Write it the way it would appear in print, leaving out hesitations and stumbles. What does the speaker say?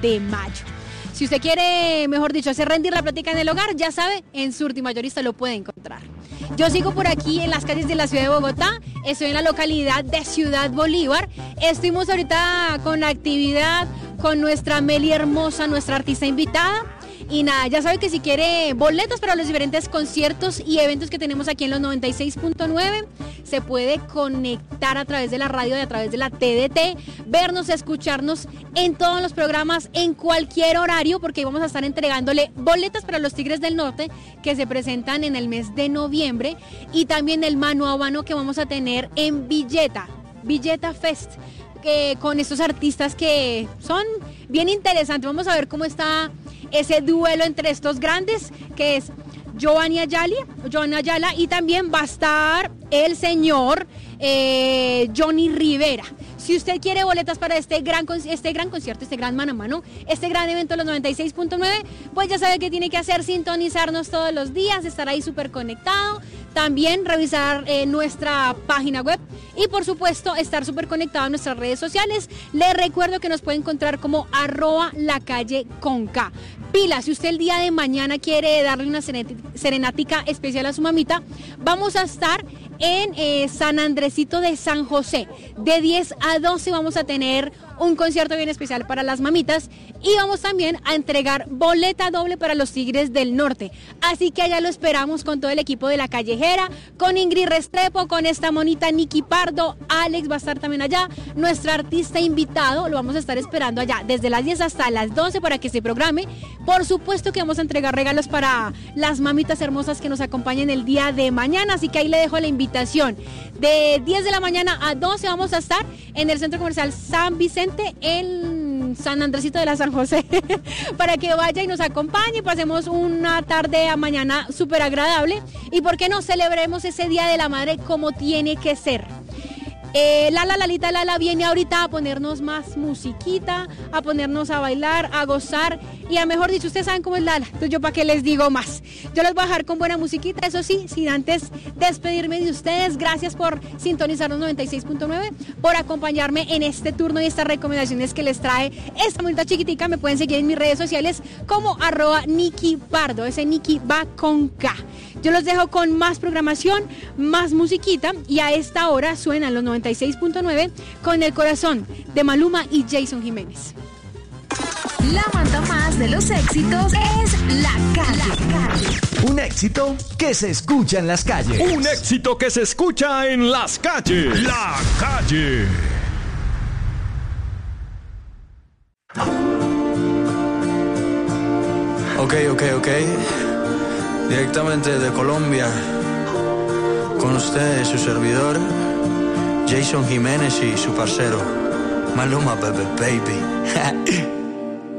de mayo. Si usted quiere, mejor dicho, hacer rendir la plática en el hogar, ya sabe, en Surti Mayorista lo puede encontrar. Yo sigo por aquí en las calles de la ciudad de Bogotá, estoy en la localidad de Ciudad Bolívar. Estuvimos ahorita con actividad con nuestra Meli hermosa, nuestra artista invitada. Y nada, ya sabe que si quiere boletos para los diferentes conciertos y eventos que tenemos aquí en los 96.9, se puede conectar a través de la radio y a través de la TDT, vernos, escucharnos en todos los programas, en cualquier horario, porque vamos a estar entregándole boletas para los Tigres del Norte que se presentan en el mes de noviembre, y también el mano a mano que vamos a tener en Villeta Fest, con estos artistas que son bien interesantes. Vamos a ver cómo está ese duelo entre estos grandes, que es Johnny Ayala, y también va a estar el señor Johnny Rivera. Si usted quiere boletas para este gran concierto, este gran mano a mano, este gran evento de los 96.9, pues ya sabe que tiene que hacer: sintonizarnos todos los días, estar ahí súper conectado, también revisar nuestra página web y por supuesto estar súper conectado a nuestras redes sociales. Les recuerdo que nos puede encontrar como @lacalleconk. Pila, si usted el día de mañana quiere darle una serenática especial a su mamita, vamos a estar en San Andresito de San José. De 10 a 12 vamos a tener un concierto bien especial para las mamitas, y vamos también a entregar boleta doble para los Tigres del Norte. Así que allá lo esperamos con todo el equipo de La Callejera, con Ingrid Restrepo, con esta monita Nicky Pardo, Alex va a estar también allá, nuestro artista invitado, lo vamos a estar esperando allá desde las 10 hasta las 12 para que se programe. Por supuesto que vamos a entregar regalos para las mamitas hermosas que nos acompañen el día de mañana, así que ahí le dejo la invitación. De 10 de la mañana a 12 vamos a estar en el Centro Comercial San Vicente, en San Andresito de la San José, para que vaya y nos acompañe, pasemos una tarde a mañana súper agradable, y por qué no celebremos ese Día de la Madre como tiene que ser. Lala viene ahorita a ponernos más musiquita, a ponernos a bailar, a gozar, y a mejor dicho, ustedes saben cómo es Lala, entonces yo para qué les digo más. Yo les voy a dejar con buena musiquita, eso sí, sin antes despedirme de ustedes. Gracias por sintonizar los 96.9, por acompañarme en este turno y estas recomendaciones que les trae esta bonita chiquitica. Me pueden seguir en mis redes sociales como @Nicky Pardo, ese Nicky va con K. Yo los dejo con más programación, más musiquita, y a esta hora suenan los 96.9 con El Corazón de Maluma y Jason Jiménez. La banda más de los éxitos es La Calle. Un éxito que se escucha en las calles. Un éxito que se escucha en las calles. La Calle. Ok. Directamente de Colombia, con ustedes, su servidor, Jason Jiménez, y su parcero, Maluma, baby.